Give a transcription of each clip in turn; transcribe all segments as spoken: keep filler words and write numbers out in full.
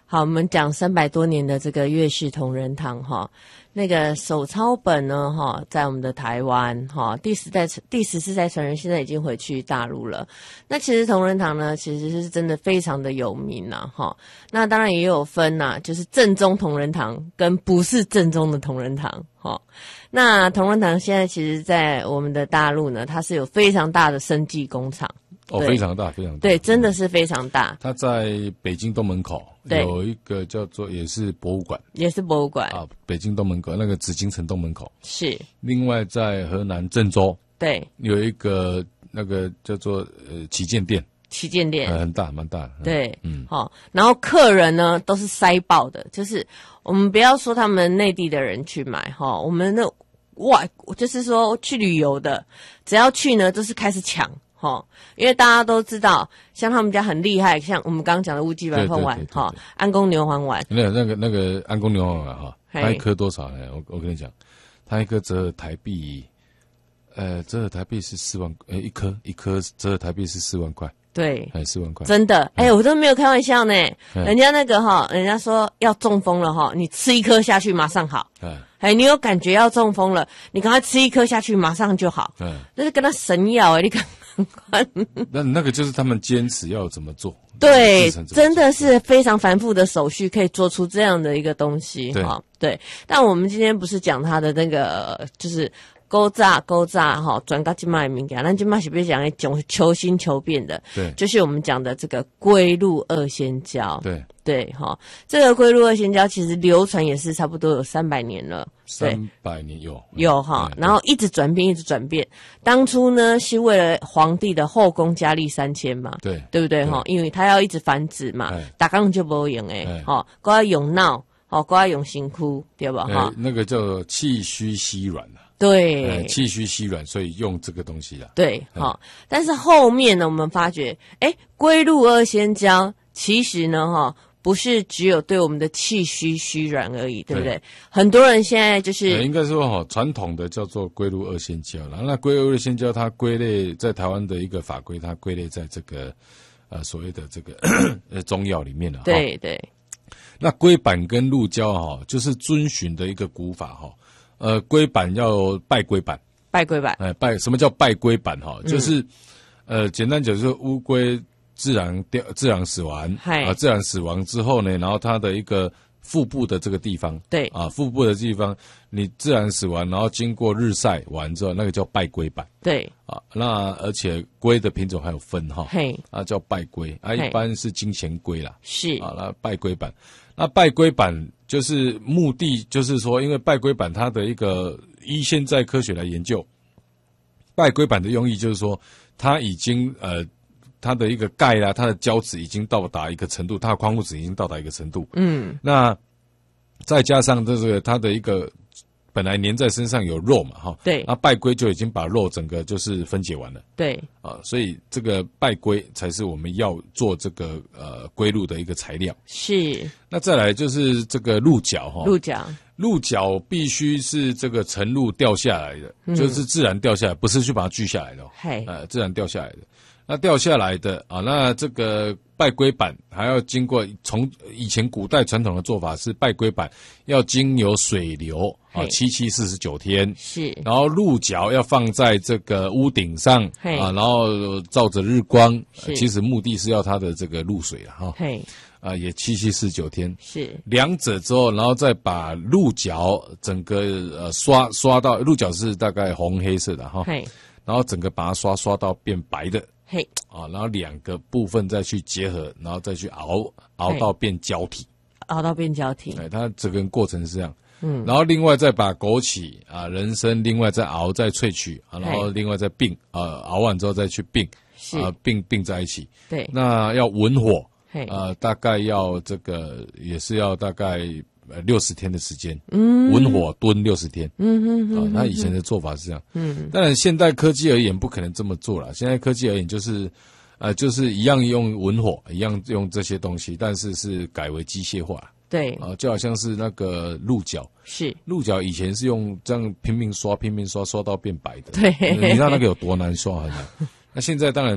好，我们讲三百多年的这个岳氏同仁堂哈，那个手抄本呢哈，在我们的台湾哈，第十代第十四代传人现在已经回去大陆了。那其实同仁堂呢，其实是真的非常的有名啦哈。那当然也有分呐、啊，就是正宗同仁堂跟不是正宗的同仁堂哈。那同仁堂现在其实在我们的大陆呢，它是有非常大的生技工厂。 哦，非常大，非常大， 对，真的是非常大。 它在北京东门口有一个叫做也是博物馆， 也是博物馆啊，北京东门口那个紫禁城东门口是。 另外在河南郑州， 对， 有一个那个叫做呃旗舰店， 旗舰店、 呃、很大，蛮大的。 对， 嗯， 好、哦，然后客人呢都是塞爆的，就是我们不要说他们内地的人去买哈、哦，我们的外就是说去旅游的，只要去呢都是开始抢。哦，因为大家都知道，像他们家很厉害，像我们刚刚讲的乌鸡白凤丸，哈，安宫牛黄丸。 那那个那个安宫牛黄丸哈，它一颗多少呢？我我跟你讲，它一颗折合台币，呃，折合台币是四万，呃，一颗一颗折合台币是四万块。 对， 还四万块， 真的，哎、欸，我都没有开玩笑呢。嗯、人家那个哈，人家说要中风了哈，你吃一颗下去马上好。嗯，哎，你有感觉要中风了，你赶快吃一颗下去马上就好。嗯，那是跟他神药哎、欸，你赶快。 那那个就是他们坚持要怎么做。 对，真的是非常繁复的手续，可以做出这样的一个东西哈。对，但我们今天不是讲他的那个，就是勾炸勾炸哈，转到今麦物件，咱今麦是不是讲的种求新求变的？ 对， 就是我们讲的这个龟鹿二仙胶。 对对哈，这个龟鹿二仙胶其实流传也是差不多有三百年了。 三百年有有哈，然后一直转变，一直转变。当初呢是为了皇帝的后宫佳丽三千嘛， 对对不对哈？因为他要一直繁殖嘛，打刚就不用诶，哈，都要用脑，哦，都要用心哭，对吧？哈， 那个叫气虚稀软啊。 对， 气虚稀软，所以用这个东西啊。 对，好，但是后面呢，我们发觉，哎，龟鹿二仙胶其实呢，哈。不是只有对我们的气虚虚软而已，对不对？对，很多人现在就是、 呃、应该说哈，传统的叫做龟鹿二仙胶啦。那龟鹿二仙胶它归类在台湾的一个法规，它归类在这个呃所谓的这个呃中药里面了。 对对。 那龟板跟鹿胶哈，就是遵循的一个古法哈。呃，龟板要拜龟板， 拜龟板。 哎、呃，拜什么叫拜龟板哈？就是、嗯、呃，简单讲就是乌龟。自然掉，自然死亡，啊，自然死亡之后呢，然后它的一个腹部的这个地方， 对， 啊，腹部的地方，你自然死亡，然后经过日晒完之后，那个叫拜龟板， 对， 啊，那而且龟的品种还有分哈， 嘿， 啊叫拜龟，啊，一般是金钱龟啦， 是， 啊，那拜龟板，那拜龟板就是目的就是说，因为拜龟板它的一个依现在科学来研究，拜龟板的用意就是说，它已经呃。它的一个钙啦，它的胶质已经到达一个程度，它的矿物质已经到达一个程度。嗯，那再加上这个它的一个本来粘在身上有肉嘛，哈， 对， 那拜龟就已经把肉整个就是分解完了。 对， 啊，所以这个拜龟才是我们要做这个呃龟鹿的一个材料。 是。 那再来就是这个鹿角哈， 鹿角， 鹿角必须是这个晨鹿掉下来的，嗯、就是自然掉下来，不是去把它锯下来的、哦， 嘿， 呃，自然掉下来的。那掉下来的啊，那这个拜龟板还要经过从以前古代传统的做法是拜龟板要经由水流啊，七七四十九天是， 然后鹿角要放在这个屋顶上啊，然后照着日光，其实目的是要它的这个露水了哈，嘿啊也七七四十九天是两者之后，然后再把鹿角整个呃刷刷到鹿角是大概红黑色的哈，然后整个把它刷刷到变白的。嘿，啊，然后两个部分再去结合，然后再去熬，熬到变胶体， 熬到变胶体。 哎，它整个过程是这样。嗯，然后另外再把枸杞啊、人参，另外再熬、再萃取啊，然后另外再并，啊，熬完之后再去并，啊，并并在一起。对，那要文火，呃，大概要这个也是要大概。呃，六十天的时间，嗯，文火炖六十天，嗯哼哼，啊，那以前的做法是这样，嗯，当然现代科技而言不可能这么做了。现在科技而言就是，呃，就是一样用文火，一样用这些东西，但是是改为机械化， 对， 啊，就好像是那个鹿角， 是鹿角以前是用这样拼命刷、拼命刷，刷到变白的， 对， 你知道那个有多难刷很难。那现在当然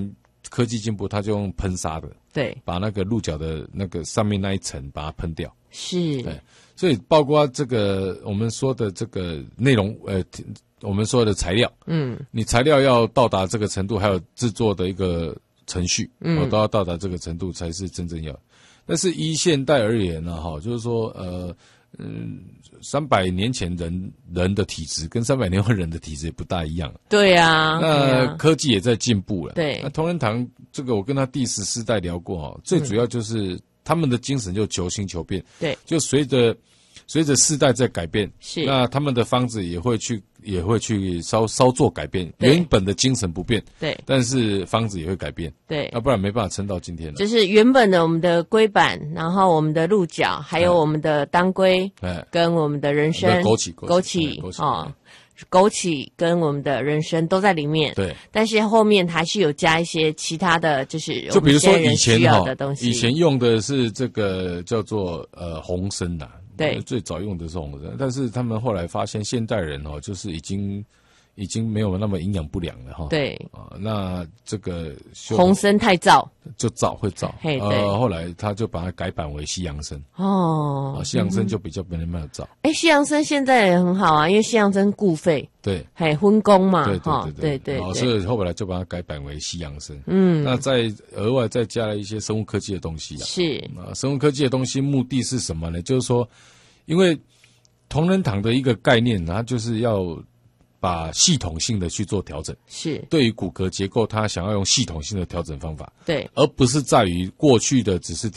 科技进步，它就用喷砂的， 对， 把那个鹿角的那个上面那一层把它喷掉。 是， 对，所以包括这个我们说的这个内容，呃，我们说的材料，嗯，你材料要到达这个程度，还有制作的一个程序，嗯，都要到达这个程度才是真正要。但是依现代而言呢，哈，就是说，呃，嗯，三百年前人人的体质跟三百年后人的体质也不大一样。 对啊， 那科技也在进步了。 对， 那同仁堂这个，我跟他第十四代聊过哈，最主要就是他们的精神就求新求变。 对， 就随着随着世代在改变， 是那他们的方子也会去也会去稍稍做改变，原本的精神不变， 对， 但是方子也会改变， 对， 要不然没办法撑到今天了。 就是原本的我们的龟板，然后我们的鹿角，还有我们的当归， 哎， 跟我们的人参、 枸杞、 枸杞哦，枸杞跟我们的人参都在里面。 对， 但是后面还是有加一些其他的就是就比如说以前哈， 以前用的是这个叫做呃红参呐。 对， 最早用的是红参，但是他们后来发现现代人哦，就是已经已经没有那么营养不良了哈。 对啊，那这个红参太燥， 就燥会燥。 嘿，对。 呃，后来他就把它改版为西洋参。 哦， 啊，西洋参就比较没那么燥。 哎，西洋参现在也很好啊，因为西洋参固肺。 对， 嘿，荤功嘛， 对对对对对， 所以后来就把它改版为西洋参。嗯，那再额外再加了一些生物科技的东西啊。 是啊，生物科技的东西目的是什么呢？就是说，因为同仁堂的一个概念，它就是要把系统性的去做调整。 是对于骨骼结构，它想要用系统性的调整方法。 对， 而不是在于过去的只是